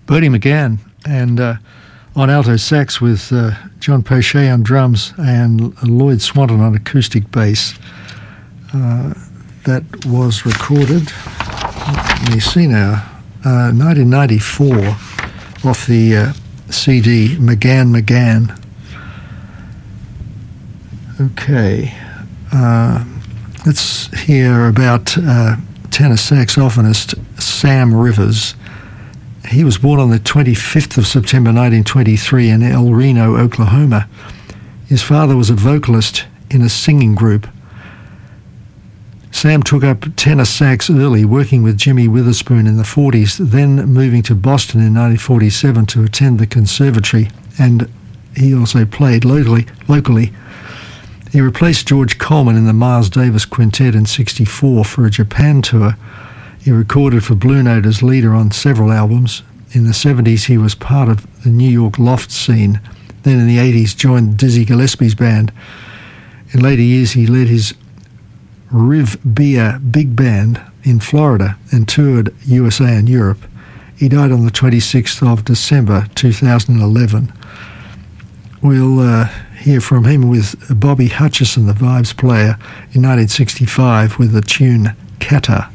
Bertie McGann, and on alto sax with John Pochet on drums and Lloyd Swanton on acoustic bass. That was recorded, let me see now, 1994 off the CD McGann. Okay, let's hear about tenor saxophonist Sam Rivers. He was born on the 25th of September 1923 in El Reno, Oklahoma. His father was a vocalist in a singing group. Sam took up tenor sax early, working with Jimmy Witherspoon in the 40s, then moving to Boston in 1947 to attend the conservatory, and he also played locally. He replaced George Coleman in the Miles Davis Quintet in '64 for a Japan tour. He recorded for Blue Note as leader on several albums. In the 70s, he was part of the New York loft scene. Then in the 80s, joined Dizzy Gillespie's band. In later years, he led his Riv Beer Big Band in Florida and toured USA and Europe. He died on the 26th of December 2011. We'll hear from him with Bobby Hutcherson, the Vibes player, in 1965 with the tune Kata.